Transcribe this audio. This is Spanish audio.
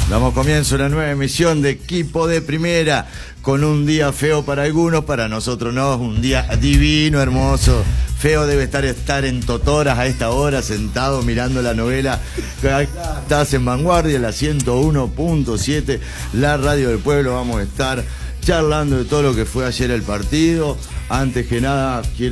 Damos comienzo a una nueva emisión de Equipo de Primera, con un día feo para algunos, para nosotros no, un día divino, hermoso. Feo debe estar en Totoras a esta hora, sentado mirando la novela. Estás en Vanguardia, la 101.7, la radio del pueblo. Vamos a estar charlando de todo lo que fue ayer el partido. Antes que nada, quiero